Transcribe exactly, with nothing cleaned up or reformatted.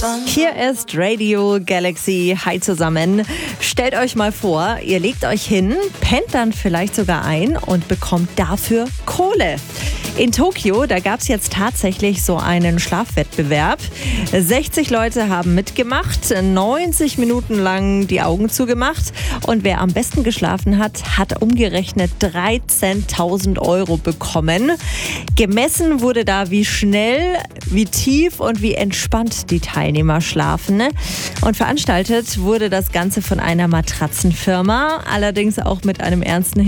Hier ist Radio Galaxy. Hi zusammen. Stellt euch mal vor, ihr legt euch hin, pennt dann vielleicht sogar ein und bekommt dafür Kohle. In Tokio, da gab es jetzt tatsächlich so einen Schlafwettbewerb. sechzig Leute haben mitgemacht, neunzig Minuten lang die Augen zugemacht. Und wer am besten geschlafen hat, hat umgerechnet dreizehntausend Euro bekommen. Gemessen wurde da, wie schnell, wie tief und wie entspannt die Teilnehmer schlafen. Und veranstaltet wurde das Ganze von einer Matratzenfirma, allerdings auch mit einem ernsten